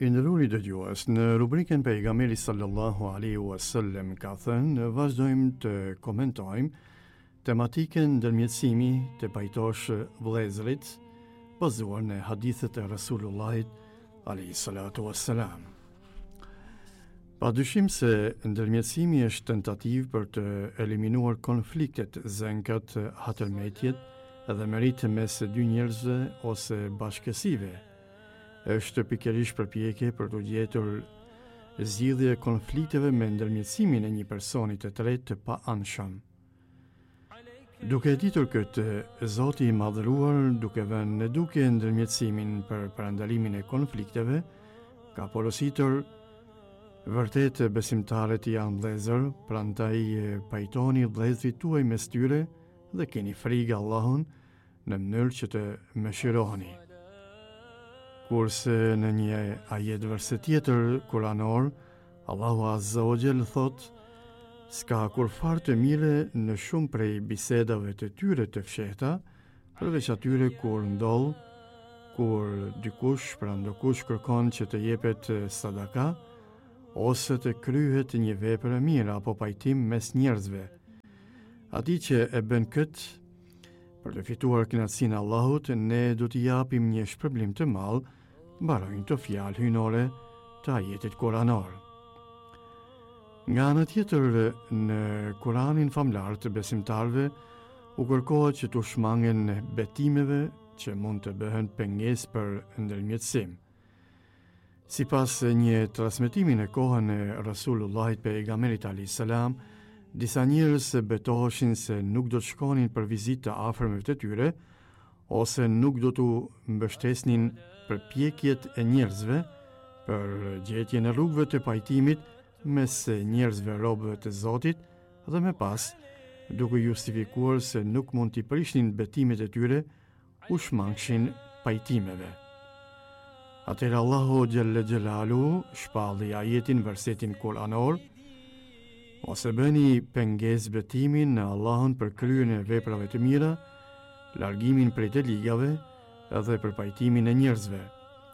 I ndërruri dëgjues, në rubrikën pejgamberi sallallahu alaihi wasallam ka thënë, vazhdojmë të komentojmë tematikën ndërmjetësimi të pajtosh vëllezërit, bazuar në hadithet e Rasulullahit alaihi salatu wassalam. Padyshim se ndërmjetësimi është tentativë për të eliminuar konfliktet, zënkat, hatërmetjet dhe meritë mes dy njerëzve ose bashkësive. Është pikërisht përpjekje për të gjetur zgjidhje konflikteve me ndërmjetësimin e një personi të tretë të paanshëm. Duke ditur këtë, Zoti i madhëruar, duke vënë në duke ndërmjetësimin për parandalimin e konflikteve, ka porositur vërtet besimtarët janë vëllezër, prandaj pajtoni vëllezërit tuaj mes tyre dhe keni frikë Allahun në mënyrë që të mëshironi. Kurse në një ajet verse tjetër kuranor, Allahu Azza wa Jall thot: "S'ka kur farë të mire në shumë prej bisedave të tyre të fshehta, përveç atyre kur ndodh, kur dikush pra ndokush kërkon që të jepet sadaka, ose të kryhet një vepër e mirë apo pajtim mes njerëzve. Ati që e bën këtë, për të fituar kënaqësinë e Allahut, ne do t'i japim një shpërblim të madh", mbarojnë të fjalë hyjnore të ajetit kuranor. Nga ana tjetër, në Kuranin famlar të besimtarve u kërkohet që të shmangen betimeve që mund të bëhen pengesë për ndërmjetësim. Sipas një transmetimi në kohën e Rasulullahit pejgamberit alayhis salam, disa njerëz betoheshin se nuk do të shkonin për vizitë të afërmëve të tyre, ose nuk do të mbështesnin përpjekjet e njerëzve për gjetjen e rrugëve të pajtimit mes njerëzve robëve të Zotit, dhe me pas, duke justifikuar se nuk mund t'i prishnin betimet e tyre, u shmangshin pajtimeve. Atëherë Allahu Gjelle Gjelalu shpalli ajetin versetin kuranor: "Ose bëni pengesë betimin në Allahun për kryen e veprave të mira, largimin prej të ligave edhe për pajtimin e njerëzve."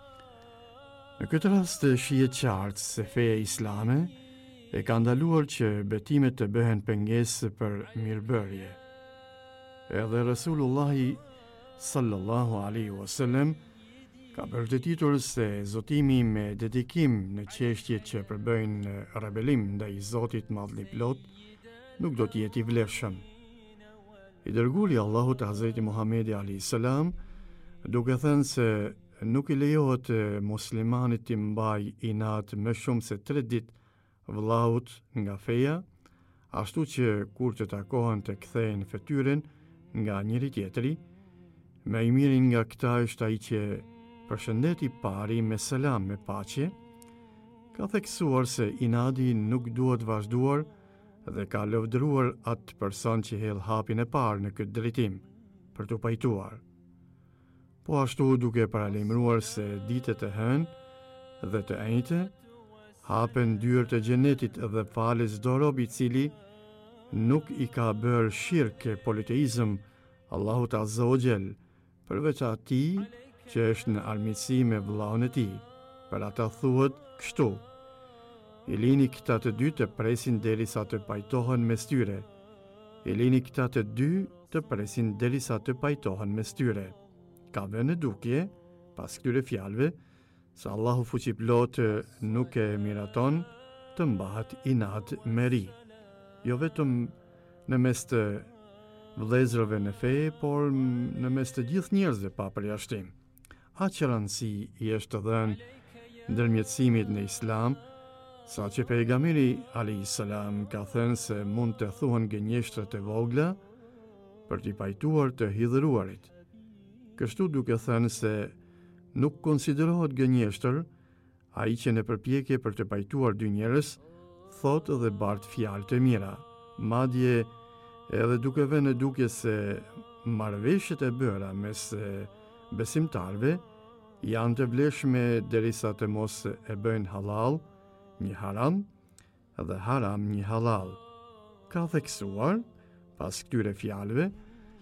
Në këtë rast shihet qartë se feja islame e ka ndaluar që betimet të bëhen pengesë për mirëbërje. Edhe Rasulullahi sallallahu alaihi wasallam ka vërtetitur se zotimi me dedikim në çështjet që përbëjnë rebelim ndaj Zotit madhliplot nuk do të jetë i vlefshëm. I dërguari i Allahut Hazreti Muhamedi alayhis salam, duke thënë se nuk i lejohet muslimanit të mbaj inat më shumë se 3 ditë vëllaut nga feja, ashtu që kur të takohen të kthejnë fytyrën nga njëri tjetri, më i miri nga këta është ai që përshëndeti pari me selam, me paqe. Ka theksuar se inadi nuk duhet vazhduar dhe ka lëvdëruar atë person që hell hapin e parë në këtë drejtim për të pajtuar. Po ashtu duke paralajmëruar se ditët e hënë dhe të enjte hapen dyert e xhenetit dhe falet çdo rob i cili nuk i ka bërë shirk politeizëm Allahut Azza wa Jall, përveç atij që është në armiqësi me vëllain e tij. Për ata thuhet kështu: "I lini këta të dy të presin derisa të pajtohen mes tyre. I lini këta të dy të presin derisa të pajtohen mes tyre." Ka vënë dukje pas këtyre fjalëve se Allahu fuqiplot nuk e miraton të mbahet inat me ri, jo vetëm në mes të vëllezërve në fe, por në mes të gjithë njerëzve pa përjashtim. Aq rëndësi i është dhënë ndërmjetësimit në Islam, sa që pejgamberi alayhis salam ka thënë se mund të thuhen gënjeshtrat e vogla për t'i pajtuar të hidhëruarit. Kështu duke thënë se nuk konsiderohet gënjeshtër ai që në përpjekje për të pajtuar dy njerëz thotë dhe bart fjalë të mira, madje edhe duke vënë duke se marrëveshjet e bëra mes besimtarve janë të vlefshme derisa të mos e bëjnë halal një haram dhe haram një halal. Ka theksuar pas këtyre fjalëve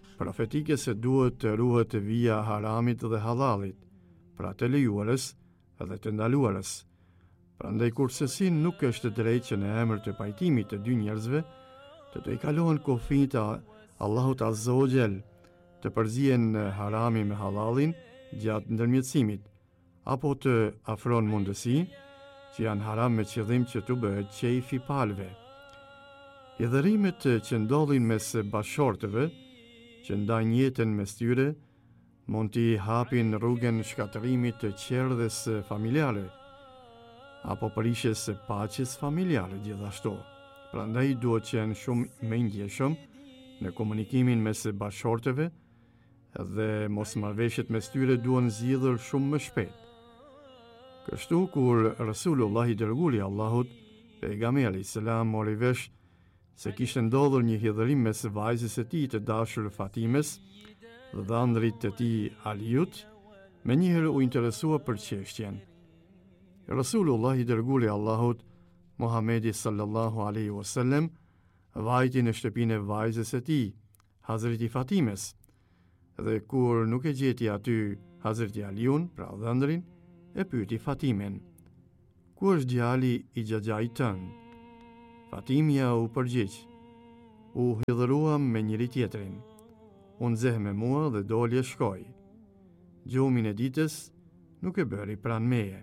profetike se duhet të ruhet vija haramit dhe halalit, pra të lejuarës edhe të ndaluarës. Prandaj kurse si nuk është drejtë që në emër të pajtimit të dy njerëzve të i kalohen kufijtë Allahut Azza wa Jall, të përzihen harami me halalin gjatë ndërmjetësimit, apo të afron mundësi që janë haram me qëllim që të bëhet qejfi palëve. Hidhërimet që ndodhin mes bashortëve që ndajnë jetën mes tyre mund t'i hapin rrugën shkatërimit të qerdhes familjare apo prishjes së paqes familjare gjithashtu. Prandaj duhet që janë shumë më ndjeshëm në komunikimin mes bashortëve dhe mosmarrveshjet mes tyre duhen zgjidhur shumë më shpejt. Kështu kur Rasulullah i dërguari i Allahut, pejgamberi alayhis salam, mori vesh se kishte ndodhur një hidhërim mes vajzës së tij të dashur Fatimes dhe dhëndrit të tij Aliut, menjëherë u interesua për çështjen. Rasulullah i dërguari i Allahut, Muhamedi sallallahu alaihi wasallam, vajti në shtëpinë e vajzës së tij, Hazreti Fatimes, dhe kur nuk e gjeti aty Hazreti Aliun, pra dhëndrin, e pyeti Fatimen: "Ku është djali i xhaxhait tënd?" Fatimja u përgjigj: "U hidhëruam me njëri tjetrin. Unë nxeh me mua dhe doli e shkoj. Gjumin e ditës nuk e bëri pranë meje."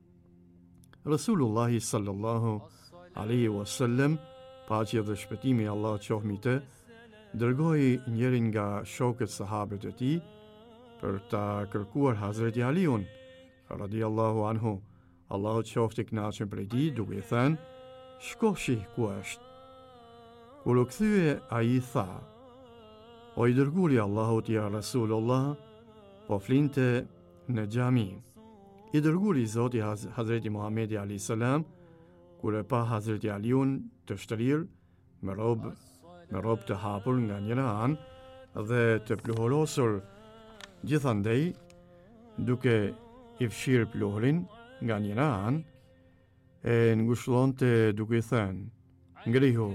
Rasulullahi sallallahu alaihi wasallam, paqja dhe shpëtimi i Allahut qoftë mbi të, dërgoi njërin nga shokët sahabët e tij për ta kërkuar Hazreti Aliun radiallahu anhu, Allahu qoftë i kënaqur prej tij, duke i thënë: "Shko shih ku është." Kur u kthye, ai tha: "O i dërguari i Allahut, ja Rasulullah, po flinte në xhami." I dërguari i Zotit Hazreti Muhamedi alayhis salam, kur e pa Hazreti Aliun të shtrirë me rob të hapur nga njëra anë dhe të pluhurosur gjithandej, duke i fshirë pluhurin nga njëra anë, e ngushëllonte duke i thënë: "Ngrihu,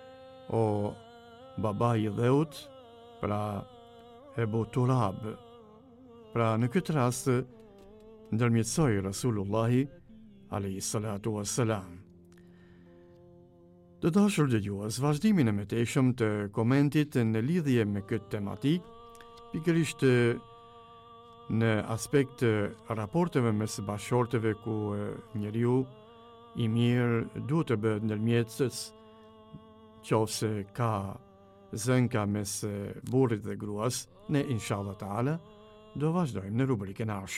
o baba i dheut, pra Ebu Turab." Pra në këtë rast ndërmjetësoi Rasulullahi alayhi salatu wassalam. Të dashur dëgjues, vazhdimin e mëtejshëm të komentit në lidhje me këtë tematik, pikërisht në aspekt të raporteve mes bashorteve ku njeriu i mirë duhet të bëhet ndërmjetës, qofse ka zënka mes burrit dhe gruas, ne inshallah taala do vazhdojmë në rubrikën e ardhshme.